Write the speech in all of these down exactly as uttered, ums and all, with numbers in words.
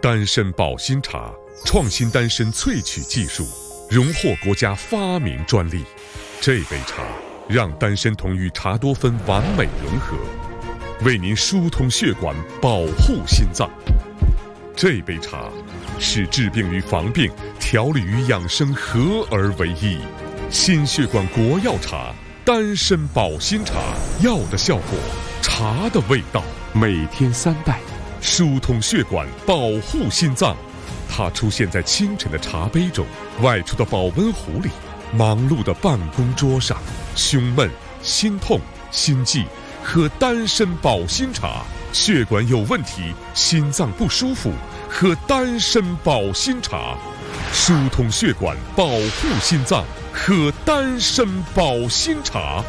丹参保心茶创新丹参萃取技术，荣获国家发明专利。这杯茶让丹参酮与茶多酚完美融合，为您疏通血管，保护心脏。这杯茶是治病与防病、调理与养生合而为一。心血管国药茶，丹参保心茶，药的效果，茶的味道。每天三袋，疏通血管，保护心脏。它出现在清晨的茶杯中，外出的保温壶里，忙碌的办公桌上。胸闷、心痛、心悸，喝丹参保心茶；血管有问题，心脏不舒服，喝丹参保心茶。疏通血管，保护心脏，喝丹参保心茶。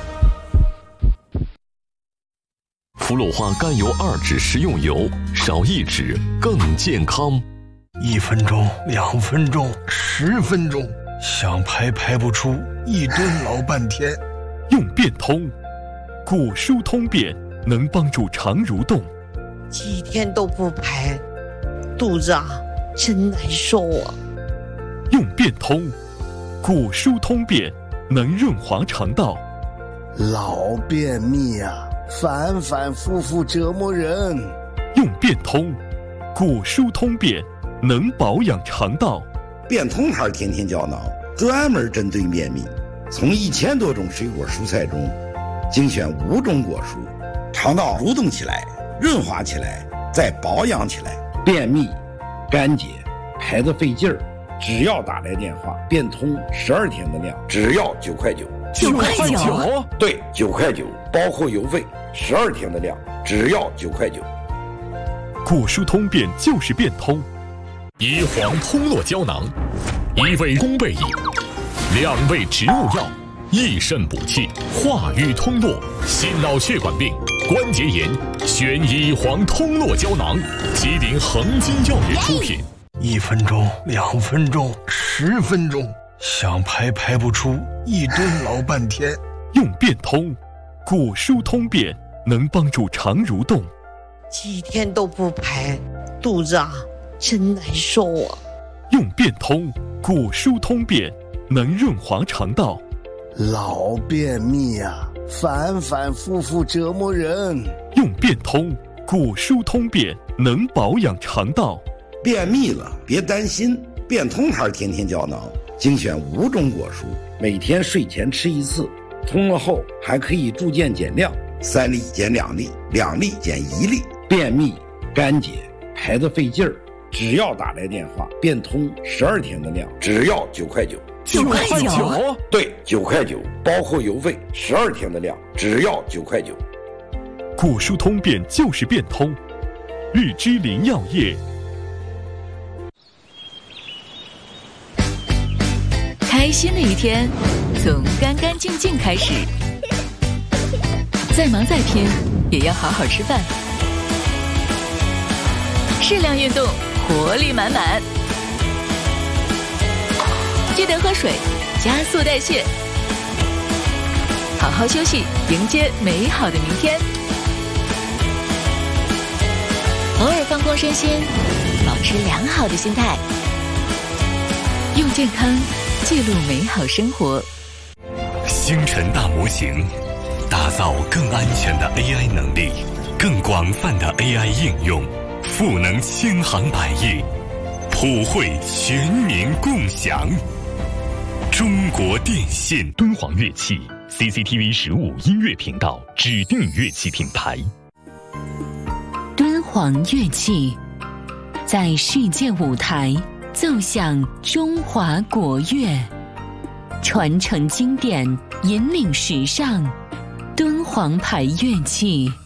福禄花甘油二酯食用油，少一酯更健康。 一分钟、两分钟、十分钟，想排排不出，一蹲老半天。 用变通，骨疏通便能帮助肠蠕动。 几天都不排，肚子啊真难受啊。 用变通，骨疏通便能润滑肠道。 老便秘啊，反反复复折磨人。 用变通，骨疏通便能保养肠道。 变通牌天天胶囊专门针对便秘，从一千多种水果蔬菜中精选五种果蔬，肠道蠕动起来，润滑起来，再保养起来。便秘、干结、排得费劲儿，只要打来电话，变通十二天的量，只要九块九。 九块九？ 对，九块九，包括邮费，十二天的量，只要九块九。 骨疏通便就是变通。 乙黄通络胶囊，一味宫贝饮，两味植物药，益肾补气，化瘀通络，心脑血管病、关节炎，选乙黄通络胶囊，吉林恒金药业出品。 一分钟、两分钟、十分钟，想排排不出，一蹲老半天。 用变通，骨疏通便能帮助肠蠕动。 几天都不排，肚子啊真难受啊。 用变通，骨疏通便能润滑肠道。 老便秘啊，反反复复折磨人。 用变通，骨疏通便能保养肠道。 便秘了别担心，变通牌天天胶囊精选五种果蔬，每天睡前吃一次，通了后还可以逐渐减量，三粒减两粒，两粒减一粒。便秘、干结、排得费劲儿，只要打来电话，变通十二天的量，只要九块九。 九块九？ 对，九块九，包括邮费，十二天的量，只要九块九。 骨疏通便就是变通，日之林药业。 开心的一天从干干净净开始，再忙再拼也要好好吃饭，适量运动，活力满满，记得喝水，加速代谢，好好休息，迎接美好的明天。偶尔放空身心，保持良好的心态，用健康记录美好生活。 星辰大模型，打造更安全的 A I 能力，更广泛的 A I 应用，赋能千行百业，普惠全民共享。中国电信敦煌乐器 C C T V 十五音乐频道指定乐器品牌。 敦煌乐器在世界舞台奏响中华国乐，传承经典，引领时尚。敦煌牌乐器